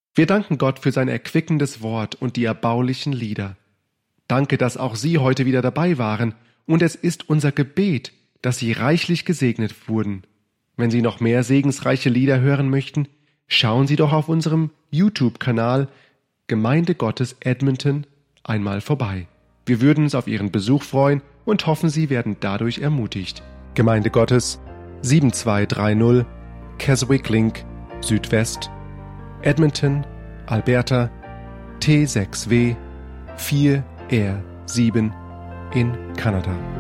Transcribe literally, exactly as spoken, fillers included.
Wir danken Gott für sein erquickendes Wort und die erbaulichen Lieder. Danke, dass auch Sie heute wieder dabei waren, und es ist unser Gebet, dass Sie reichlich gesegnet wurden. Wenn Sie noch mehr segensreiche Lieder hören möchten, schauen Sie doch auf unserem YouTube-Kanal Gemeinde Gottes Edmonton einmal vorbei. Wir würden uns auf Ihren Besuch freuen und hoffen, Sie werden dadurch ermutigt. Gemeinde Gottes sieben zwei drei null Keswick Link, Südwest, Edmonton, Alberta, T sechs W vier R sieben in Kanada.